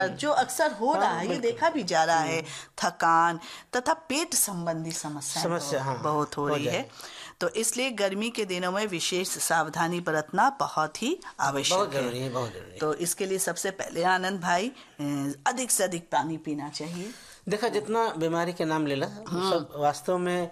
जो अक्सर हो रहा है, ये देखा भी जा रहा है, थकान तथा पेट संबंधी समस्या बहुत हो रही है। तो इसलिए गर्मी के दिनों में विशेष सावधानी बरतना बहुत ही आवश्यक बहुत जरूरी है, बहुत जरूरी है। तो इसके लिए सबसे पहले आनंद भाई अधिक से अधिक पानी पीना चाहिए। देखा जितना बीमारी के नाम लेला सब वास्तव में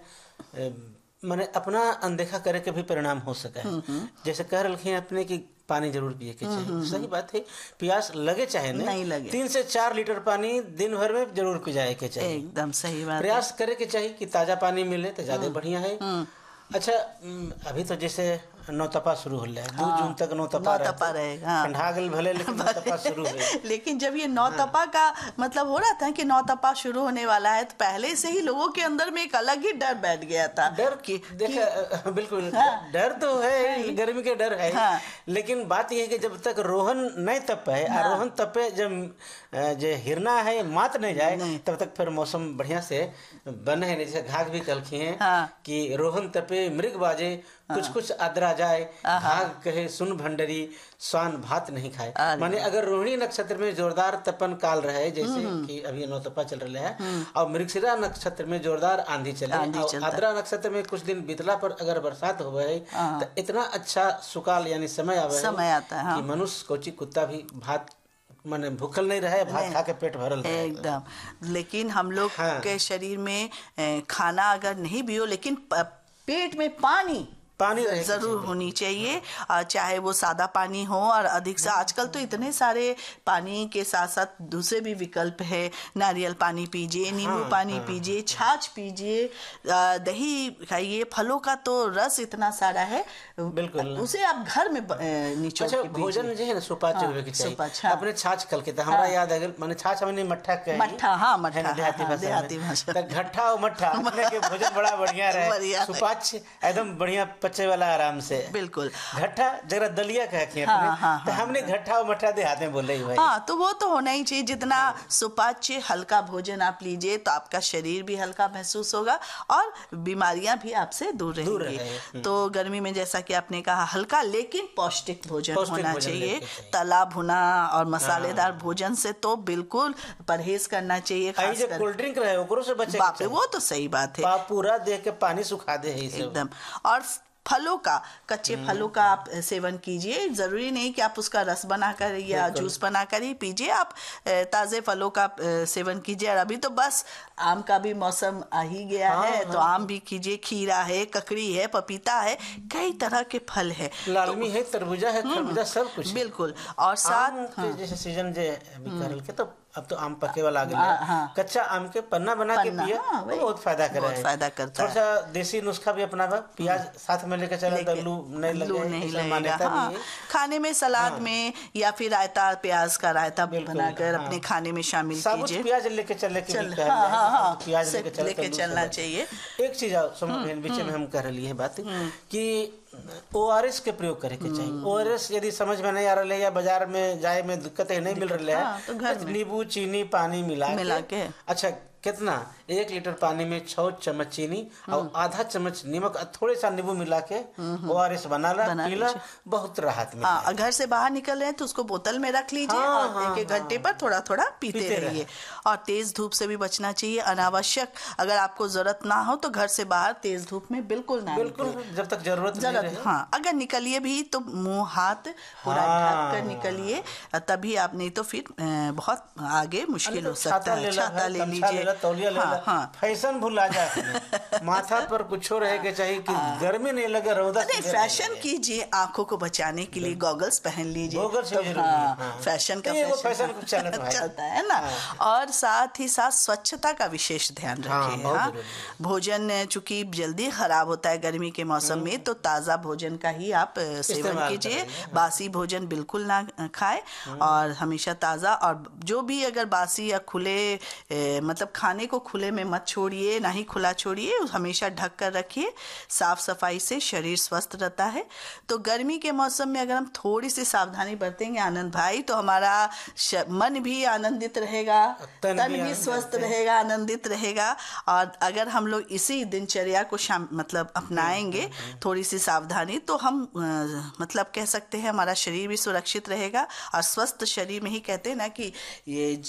माने अपना अनदेखा करे के भी परिणाम हो सका है। जैसे कह रखे अपने की पानी जरूर पिए के चाहिए, सही बात है। प्यास लगे चाहे नहीं लगे, 3 से 4 लीटर पानी दिन भर में जरूर पी जाए के चाहिए। एकदम सही बात। प्रयास करे के चाहिए कि ताजा पानी मिले तो ज्यादा बढ़िया है। अच्छा, अभी तो जैसे नौतपा शुरू हो रहा है, 2 जून तक नौतपा रहेगा। ठंडा गल भले लेकिन नौतपा शुरू है। लेकिन जब ये नौतपा का मतलब हो रहा था कि नौतपा शुरू होने वाला है, तो पहले से ही लोगों के अंदर में एक अलग ही डर बैठ गया था। डर की देखा बिल्कुल डर तो है, गर्मी के डर है। लेकिन बात यह है कि जब तक रोहन नहीं तपे, रोहन तपे जब जो हिरना है मात नहीं जाए, तब तक फिर मौसम बढ़िया से बने है। जैसे घाघ भी कलखी है कि रोहन तपे मृग बाजे, कुछ आद्रा जाए, घाघ कहे सुन भंडरी, स्वान भात नहीं खाए। माने अगर रोहिणी नक्षत्र में जोरदार तपन काल रहे, जैसे कि अभी नौतपा चल रहा है, और मृगशिरा नक्षत्र में जोरदार आंधी चले, और आद्रा नक्षत्र में कुछ दिन बीतला पर अगर बरसात हो गई तो इतना अच्छा सुकाल यानी समय आता है कि मनुष्य कोची कुत्ता भी भात माने भूखल नहीं रहे, भात खा के पेट भरल रहे एकदम। लेकिन हम लोग के शरीर में खाना अगर नहीं भी हो, लेकिन पेट में पानी जरूर होनी चाहिए। चाहे वो सादा पानी हो और अधिक से, आजकल तो इतने सारे पानी के साथ साथ दूसरे भी विकल्प है। नारियल पानी पीजिए, नींबू पानी पीजिए, छाछ पीजिए, दही खाइए, फलों का तो रस इतना सारा है, बिल्कुल उसे आप घर में निचोड़ के पीजिए। भोजन जो है ना सुपाच्य होवे के चाहिए। अपने छाछ कल के हमरा याद है, माने छाछ हमने मट्ठा कहे, मट्ठा देहाती भाषा में घट्ठा और मट्ठा अपने के भोजन बड़ा बढ़िया रहे, सुपाच्य एकदम बढ़िया पचे वाला आराम से। बिल्कुल। घट्टा जरा दलिया कह के तो हमने घट्टा और मट्ठा देहात में बोले भाई। तो वो तो होना ही चाहिए। जितना सुपाच्य हल्का भोजन आप लीजिए तो आपका शरीर भी हल्का महसूस होगा और बीमारियां भी आपसे दूर रहेंगी। तो गर्मी में जैसा कि आपने कहा, हल्का लेकिन पौष्टिक भोजन होना चाहिए। तला भुना और मसालेदार भोजन से तो बिल्कुल परहेज करना चाहिए। कोल्ड ड्रिंक रहे ओकरो से बचे, वो तो सही बात है। पूरा देह के पानी सुखा दे एकदम। और फलों का, कच्चे फलों का आप सेवन कीजिए। जरूरी नहीं कि आप उसका रस बनाकर या जूस बनाकर ही पीजिए, आप ताजे फलों का सेवन कीजिए। और अभी तो बस आम का भी मौसम आ ही गया है, तो आम भी कीजिए। खीरा है, ककड़ी है, पपीता है, कई तरह के फल है, लालमी है, तरबूजा है, खरबूजा, सब कुछ बिल्कुल। और साथ जैसे सीजन जे अभी करल के, तो अब तो आम पके वाला आ गया। कच्चा आम के पन्ना बना के पिए, बहुत फायदा करता है। थोड़ा सा देसी नुस्खा भी अपना प्याज साथ में लेकर चला तो लू नहीं लगेगा। खाने में, सलाद में, या फिर रायता, प्याज का रायता बनाकर अपने खाने में शामिल कीजिए। प्याज लेके चले प्याज लेके चलना चाहिए। एक चीज बीच में हम कह रही है बात कि ORS के प्रयोग करे के चाहिए। ORS यदि समझ में नहीं आ रहा है या बाजार में जाए में दिक्कत नहीं मिल रही है, तो घर में नींबू, चीनी, पानी मिला के अच्छा कितना 1 लीटर पानी में 6 चम्मच चीनी और आधा चम्मच नमक, थोड़े सा नींबू मिला के ORS बना पीला, बहुत राहत मिलती। घर से बाहर निकल रहे हैं तो उसको बोतल में रख लीजिए और 1 घंटे पर थोड़ा थोड़ा पीते रहिए। और तेज धूप से भी बचना चाहिए। अनावश्यक अगर आपको जरूरत ना हो तो घर से बाहर तेज धूप में बिल्कुल ना, जब तक जरूरत अगर निकलिए भी तो मुंह हाथ पूरा ढक कर निकलिए, तभी आप, नहीं तो फिर बहुत आगे मुश्किल हो सकता है। छाता ले लीजिए, तौलिया ले फैशन भुला जाए, माथा पर कुछ रहे के चाहिए कि गर्मी नहीं लगे, रौदा नहीं, फैशन कीजिए। आंखों को बचाने के लिए गॉगल्स पहन लीजिए, फैशन का फैशन चलता है ना। और साथ ही साथ स्वच्छता का विशेष ध्यान रखिए। भोजन चूंकि जल्दी खराब होता है गर्मी के मौसम में, तो ताज़ा भोजन का ही आप सेवन कीजिए। बासी भोजन बिल्कुल ना खाए और हमेशा ताज़ा, और जो भी अगर बासी या खुले मतलब खाने को खुले में मत छोड़िए, ना ही खुला छोड़िए, हमेशा ढक कर रखिए। साफ सफाई से शरीर स्वस्थ रहता है। तो गर्मी के मौसम में अगर हम थोड़ी सी सावधानी बरतेंगे आनंद भाई, तो हमारा मन भी आनंदित रहेगा, तन भी स्वस्थ रहेगा, आनंदित रहेगा। और अगर हम लोग इसी दिनचर्या को मतलब अपनाएंगे थोड़ी सी सावधानी, तो हम मतलब कह सकते हैं हमारा शरीर भी सुरक्षित रहेगा। और स्वस्थ शरीर में ही कहते हैं ना कि ये